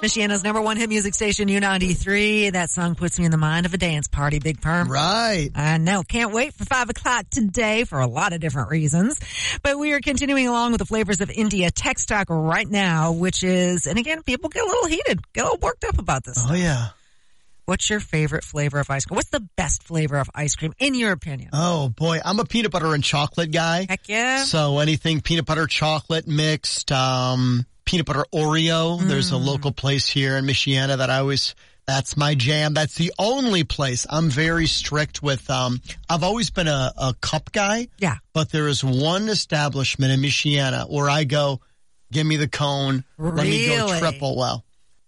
Michiana's number one hit music station, U93. That song puts me in the mind of a dance party, Big Perm. Right. I know. Can't wait for 5 o'clock today for a lot of different reasons. But we are continuing along with the flavors of India text talk right now, which is, and again, people get a little heated, get a little worked up about this. Oh, yeah. What's your favorite flavor of ice cream? What's the best flavor of ice cream, in your opinion? Oh, boy. I'm a peanut butter and chocolate guy. Heck yeah. So anything peanut butter chocolate mixed, peanut butter Oreo. There's a local place here in Michiana that that's my jam. That's the only place. I'm very strict with, I've always been a cup guy. Yeah. But there is one establishment in Michiana where I go, give me the cone. Really? Let me go triple. Well,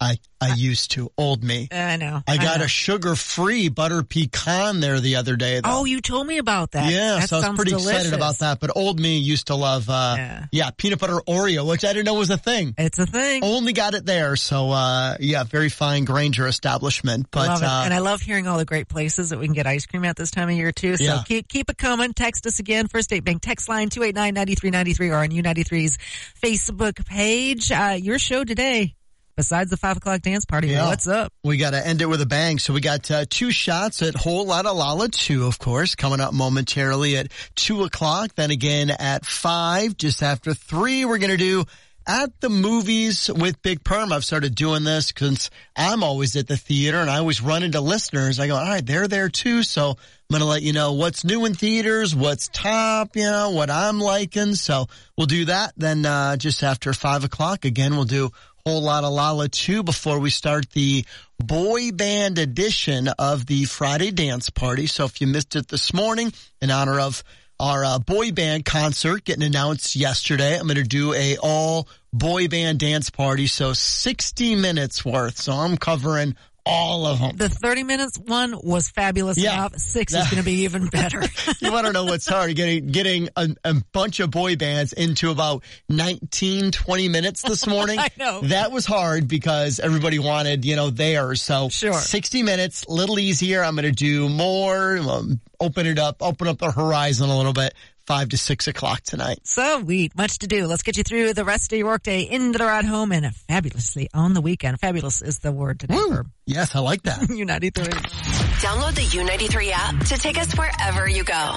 I used to. Old me. I know. I got a sugar-free butter pecan there the other day, though. Oh, you told me about that. Yeah, that so I was pretty excited about that. But old me used to love, peanut butter Oreo, which I didn't know was a thing. It's a thing. Only got it there. So, very fine Granger establishment. But, love it. And I love hearing all the great places that we can get ice cream at this time of year, too. So keep it coming. Text us again. First State Bank text line 289-9393 or on U93's Facebook page. Your show today. Besides the 5 o'clock dance party, what's up? We got to end it with a bang. So we got 2 shots at Whole Lotta Lala 2, of course, coming up momentarily at 2 o'clock. Then again at 5, just after 3, we're going to do At the Movies with Big Perm. I've started doing this because I'm always at the theater and I always run into listeners. I go, all right, they're there too. So I'm going to let you know what's new in theaters, what's top, what I'm liking. So we'll do that. Then just after 5 o'clock, again, we'll do Whole Lotta Lala 2 before we start the boy band edition of the Friday dance party. So if you missed it this morning, in honor of our boy band concert getting announced yesterday, I'm going to do a all boy band dance party. So 60 minutes worth. So I'm covering all of them. The 30 minutes one was fabulous enough. 6 is going to be even better. You want to know what's hard? Getting a bunch of boy bands into about 19, 20 minutes this morning. I know. That was hard because everybody wanted, theirs. So 60 minutes, a little easier. I'm going to do more, open up the horizon a little bit. 5 to 6 o'clock tonight. Sweet. Much to do. Let's get you through the rest of your workday into the ride home and fabulously on the weekend. Fabulous is the word today. Yes, I like that. U93. Download the U93 app to take us wherever you go.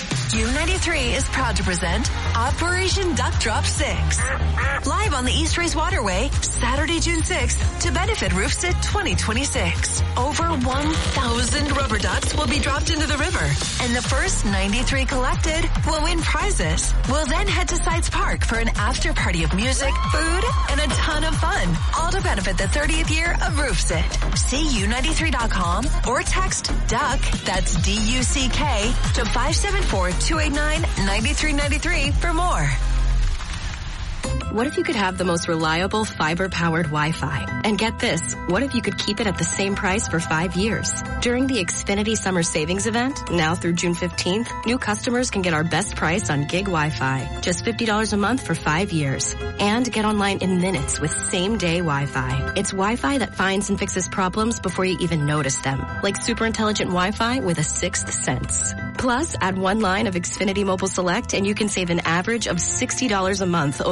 U93 is proud to present Operation Duck Drop 6. Live on the East Race Waterway, Saturday, June 6th, to benefit Roofsit 2026. Over 1,000 rubber ducks will be dropped into the river, and the first 93 collected will win prizes. We'll then head to Sites Park for an after party of music, food, and a ton of fun, all to benefit the 30th year of Roofsit. See U93.com or text DUCK, that's D-U-C-K, to 574-289-9393 for more. What if you could have the most reliable fiber-powered Wi-Fi? And get this, what if you could keep it at the same price for 5 years? During the Xfinity Summer Savings Event, now through June 15th, new customers can get our best price on gig Wi-Fi, just $50 a month for 5 years. And get online in minutes with same-day Wi-Fi. It's Wi-Fi that finds and fixes problems before you even notice them, like super intelligent Wi-Fi with a sixth sense. Plus, add one line of Xfinity Mobile Select and you can save an average of $60 a month